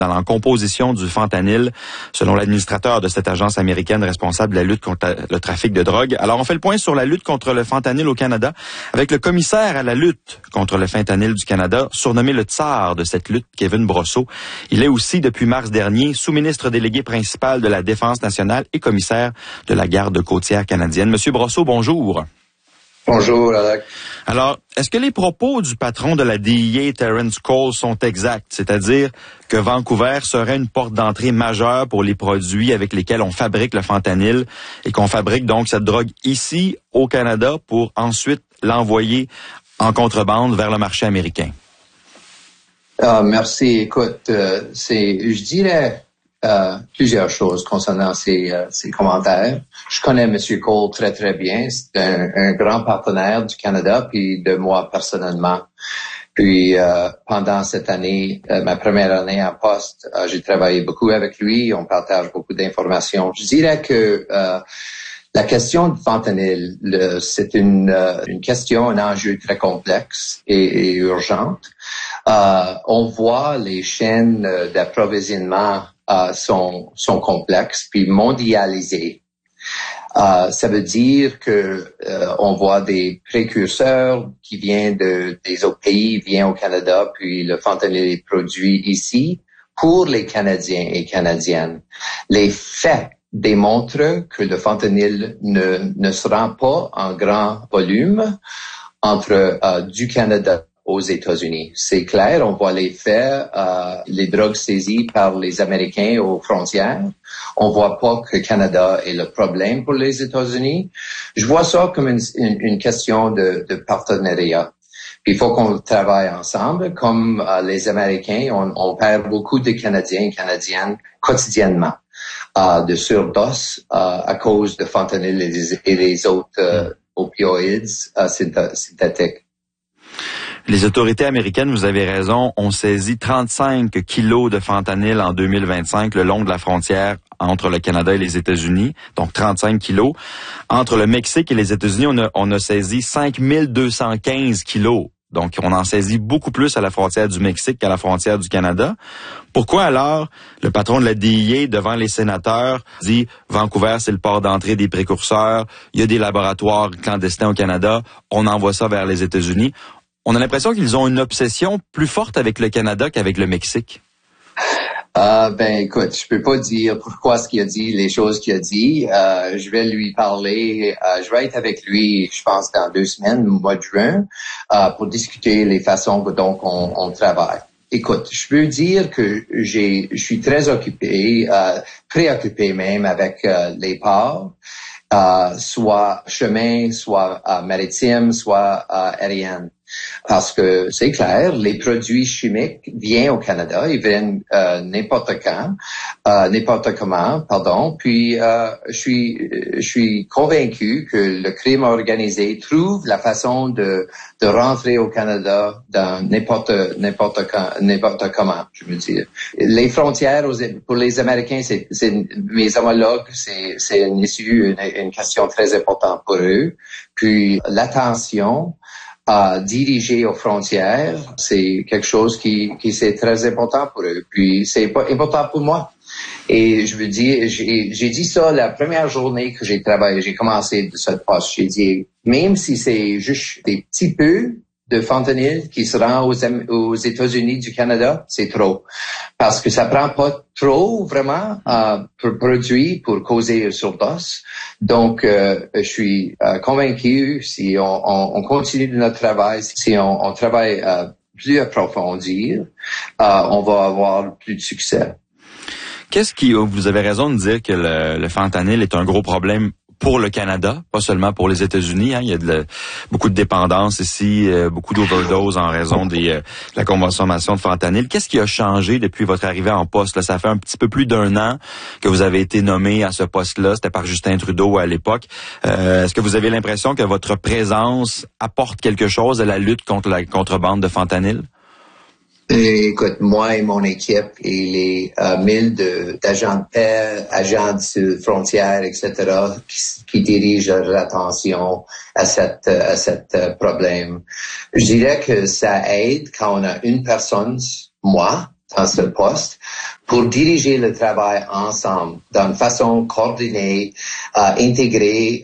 dans la composition du fentanyl, selon l'administrateur de cette agence américaine responsable de la lutte contre le trafic de drogue. Alors, on fait le point sur la lutte contre le fentanyl au Canada avec le commissaire à la lutte contre le fentanyl du Canada, surnommé le tsar de cette lutte, Kevin Brosseau. Il est aussi, depuis mars dernier, sous-ministre délégué principal de la Défense nationale et commissaire de la garde côtière canadienne. Monsieur Brosseau, bonjour. Bonjour, Alec. Alors, est-ce que les propos du patron de la DEA, Terrence Cole, sont exacts? C'est-à-dire que Vancouver serait une porte d'entrée majeure pour les produits avec lesquels on fabrique le fentanyl et qu'on fabrique donc cette drogue ici, au Canada, pour ensuite l'envoyer en contrebande vers le marché américain? Merci. Écoute, je dirais plusieurs choses concernant ces commentaires. Je connais M. Cole très, très bien. C'est un grand partenaire du Canada, puis de moi personnellement. Puis, pendant cette année, ma première année en poste, j'ai travaillé beaucoup avec lui. On partage beaucoup d'informations. Je dirais que la question du fentanyl, c'est une question, un enjeu très complexe et urgente. On voit les chaînes d'approvisionnement sont complexes puis mondialisées. Ça veut dire que on voit des précurseurs qui viennent des autres pays, viennent au Canada, puis le fentanyl est produit ici pour les Canadiens et Canadiennes. Les faits démontrent que le fentanyl ne se rend pas en grand volume entre du Canada aux États-Unis. C'est clair, on voit les faits, les drogues saisies par les Américains aux frontières. On voit pas que le Canada est le problème pour les États-Unis. Je vois ça comme une question de partenariat. Il faut qu'on travaille ensemble. Comme les Américains, on perd beaucoup de Canadiens et Canadiennes quotidiennement de surdose à cause de fentanyl et les autres opioïdes synthétiques. Les autorités américaines, vous avez raison, ont saisi 35 kilos de fentanyl en 2025 le long de la frontière entre le Canada et les États-Unis, donc 35 kilos. Entre le Mexique et les États-Unis, on a saisi 5215 kilos. Donc, on en saisit beaucoup plus à la frontière du Mexique qu'à la frontière du Canada. Pourquoi alors le patron de la DEA, devant les sénateurs, dit « Vancouver, c'est le port d'entrée des précurseurs, il y a des laboratoires clandestins au Canada, on envoie ça vers les États-Unis ». On a l'impression qu'ils ont une obsession plus forte avec le Canada qu'avec le Mexique. Écoute, je peux pas dire pourquoi ce qu'il a dit, les choses qu'il a dit. Je vais lui parler. Je vais être avec lui, je pense, dans 2 semaines, au mois de juin, pour discuter les façons dont on travaille. Écoute, je peux dire que je suis très occupé, préoccupé même avec les ports, soit chemin, soit maritime, soit aérien. Parce que c'est clair, les produits chimiques viennent au Canada, ils viennent n'importe comment, pardon. Puis je suis convaincu que le crime organisé trouve la façon de rentrer au Canada dans n'importe comment, je veux dire. Les frontières pour les Américains, c'est mes homologues, c'est une issue, une question très importante pour eux. Puis l'attention diriger aux frontières, c'est quelque chose qui c'est très important pour eux. Puis c'est pas important pour moi. Et je veux dire, j'ai dit ça la première journée que j'ai travaillé, j'ai commencé de cette poste. J'ai dit, même si c'est juste des petits peu de fentanyl qui se rend aux États-Unis du Canada, c'est trop. Parce que ça prend pas trop, vraiment, pour produire, pour causer une surdose. Donc, je suis convaincu, si on continue notre travail, si on travaille plus approfondir, on va avoir plus de succès. Vous avez raison de dire que le fentanyl est un gros problème pour le Canada, pas seulement pour les États-Unis. Il y a beaucoup de dépendance ici, beaucoup d'overdoses en raison de la consommation de fentanyl. Qu'est-ce qui a changé depuis votre arrivée en poste? Là, ça fait un petit peu plus d'1 an que vous avez été nommé à ce poste-là. C'était par Justin Trudeau à l'époque. Est-ce que vous avez l'impression que votre présence apporte quelque chose à la lutte contre la contrebande de fentanyl? Écoute, moi et mon équipe et les 1000 d'agents de paix, agents de frontières, etc., qui dirigent l'attention à cette problème. Je dirais que ça aide quand on a une personne, moi, dans ce poste pour diriger le travail ensemble d'une façon coordonnée, intégrée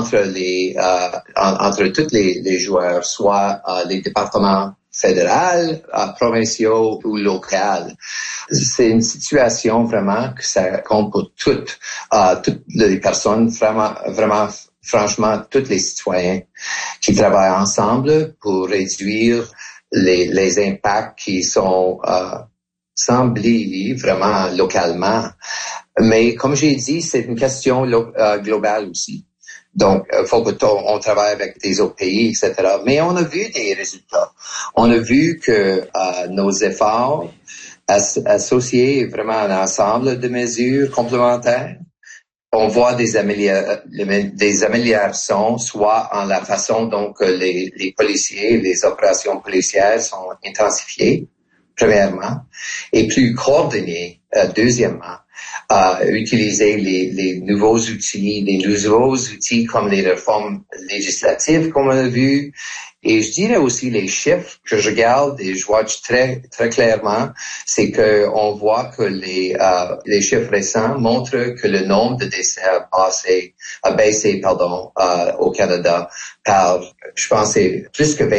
entre tous les joueurs, soit les départements fédéraux, provinciaux ou locaux. C'est une situation vraiment que ça compte pour toutes les personnes, vraiment franchement, tous les citoyens qui travaillent ensemble pour réduire les impacts qui sont semblés vraiment localement. Mais comme j'ai dit, c'est une question globale aussi. Donc, il faut qu'on travaille avec des autres pays, etc. Mais on a vu des résultats. On a vu que nos efforts associés vraiment à un ensemble de mesures complémentaires, on voit des améliorations, soit en la façon dont les policiers, les opérations policières sont intensifiées, premièrement, et plus coordonnées, deuxièmement. Utiliser les nouveaux outils comme les réformes législatives qu'on a vues. Et je dirais aussi les chiffres que je regarde et je vois très, très clairement, c'est que on voit que les chiffres récents montrent que le nombre de décès a baissé au Canada par, je pense, c'est plus que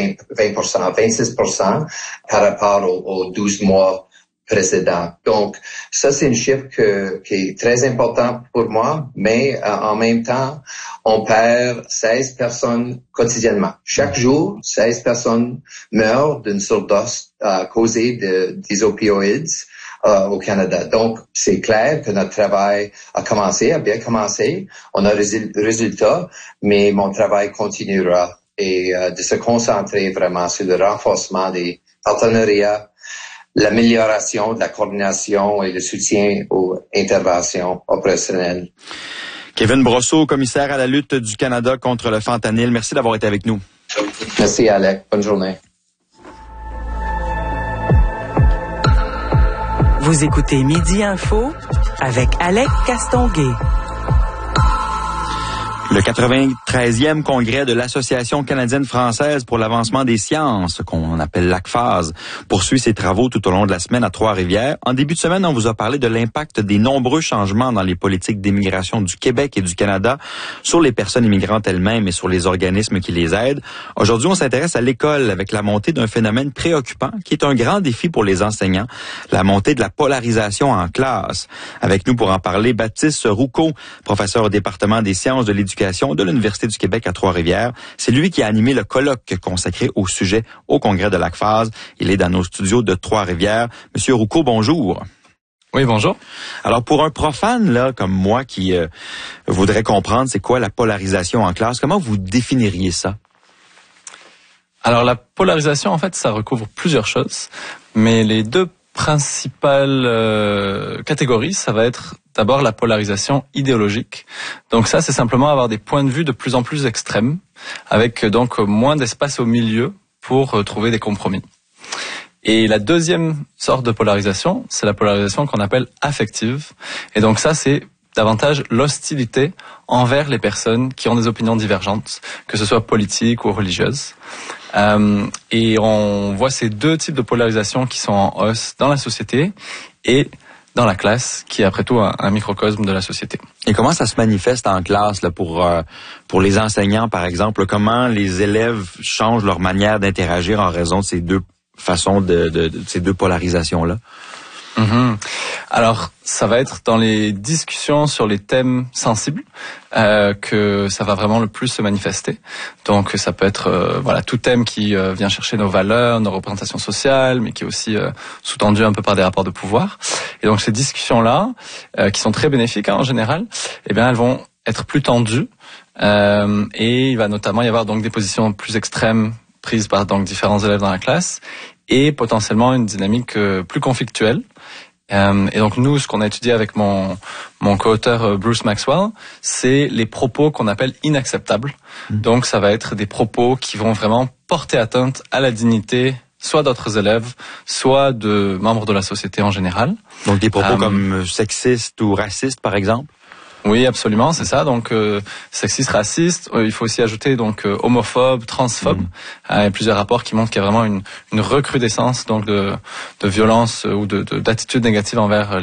26% par rapport aux 12 mois précédent. Donc, ça, c'est un chiffre qui est très important pour moi, mais en même temps, on perd 16 personnes quotidiennement. Chaque jour, 16 personnes meurent d'une surdose causée des opioïdes au Canada. Donc, c'est clair que notre travail a bien commencé. On a résultat, mais mon travail continuera et de se concentrer vraiment sur le renforcement des partenariats, l'amélioration de la coordination et le soutien aux interventions opérationnelles. Kevin Brosseau, commissaire à la lutte du Canada contre le fentanyl. Merci d'avoir été avec nous. Merci, Alec. Bonne journée. Vous écoutez Midi Info avec Alec Castonguay. Le 93e congrès de l'Association canadienne-française pour l'avancement des sciences, qu'on appelle l'ACFAS, poursuit ses travaux tout au long de la semaine à Trois-Rivières. En début de semaine, on vous a parlé de l'impact des nombreux changements dans les politiques d'immigration du Québec et du Canada sur les personnes immigrantes elles-mêmes et sur les organismes qui les aident. Aujourd'hui, on s'intéresse à l'école avec la montée d'un phénomène préoccupant qui est un grand défi pour les enseignants, la montée de la polarisation en classe. Avec nous pour en parler, Baptiste Roucault, professeur au département des sciences de l'éducation de l'Université du Québec à Trois-Rivières. C'est lui qui a animé le colloque consacré au sujet au congrès de l'ACFAS. Il est dans nos studios de Trois-Rivières. Monsieur Roucault, bonjour. Oui, bonjour. Alors, pour un profane là comme moi qui voudrait comprendre c'est quoi la polarisation en classe, comment vous définiriez ça? Alors, la polarisation, en fait, ça recouvre plusieurs choses, mais les deux principales catégories, ça va être d'abord la polarisation idéologique. Donc ça, c'est simplement avoir des points de vue de plus en plus extrêmes, avec donc moins d'espace au milieu pour trouver des compromis. Et la deuxième sorte de polarisation, c'est la polarisation qu'on appelle affective. Et donc ça, c'est davantage l'hostilité envers les personnes qui ont des opinions divergentes, que ce soit politiques ou religieuses. Et on voit ces deux types de polarisation qui sont en hausse dans la société et dans la classe, qui est après tout un microcosme de la société. Et comment ça se manifeste en classe là, pour les enseignants, par exemple? Comment les élèves changent leur manière d'interagir en raison de ces deux façons de ces deux polarisations-là? Alors, ça va être dans les discussions sur les thèmes sensibles que ça va vraiment le plus se manifester. Donc, ça peut être tout thème qui vient chercher nos valeurs, nos représentations sociales, mais qui est aussi sous-tendu un peu par des rapports de pouvoir. Et donc, ces discussions-là, qui sont très bénéfiques en général, eh bien, elles vont être plus tendues et il va notamment y avoir donc des positions plus extrêmes prises par donc différents élèves dans la classe et potentiellement une dynamique plus conflictuelle. Et donc nous, ce qu'on a étudié avec mon co-auteur Bruce Maxwell, c'est les propos qu'on appelle inacceptables. Donc ça va être des propos qui vont vraiment porter atteinte à la dignité soit d'autres élèves, soit de membres de la société en général. Donc des propos comme sexistes ou racistes, par exemple? Oui, absolument, c'est ça. Donc sexiste, raciste. Il faut aussi ajouter donc homophobe, transphobe. Il y a plusieurs rapports qui montrent qu'il y a vraiment une recrudescence donc de violence ou d'attitudes négatives envers